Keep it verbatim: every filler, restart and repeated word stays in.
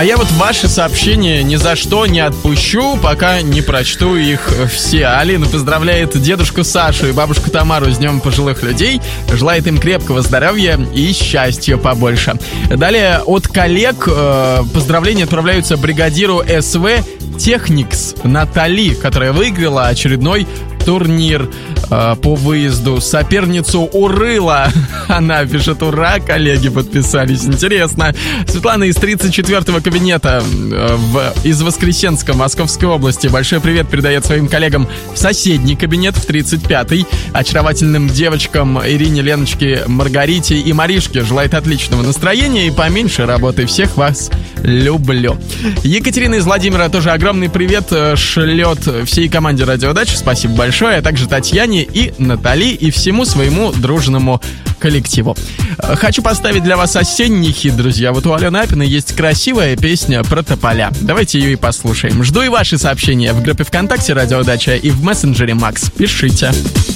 А я вот ваши сообщения ни за что не отпущу, пока не прочту их все. Алина поздравляет дедушку Сашу и бабушку Тамару с Днем пожилых людей. Желает им крепкого здоровья и счастья побольше. Далее от коллег э, поздравления отправляются бригадиру СВ Техникс Натали, которая выиграла очередной турнир э, по выезду. Соперницу урыла. Она пишет: ура, коллеги подписались. Интересно. Светлана из тридцать четвёртого кабинета э, в, из Воскресенска, Московской области. Большой привет передает своим коллегам в соседний кабинет, в тридцать пятый. Очаровательным девочкам Ирине, Леночке, Маргарите и Маришке желает отличного настроения и поменьше работы. Всех вас люблю. Екатерина из Владимира тоже огромный привет шлет всей команде «Радиодача». Спасибо большое. А также Татьяне и Натали и всему своему дружному коллективу. Хочу поставить для вас осенний хит, друзья. Вот у Алены Апиной есть красивая песня про тополя. Давайте ее и послушаем. Жду и ваши сообщения в группе ВКонтакте «Радиодача» и в мессенджере Макс. Пишите.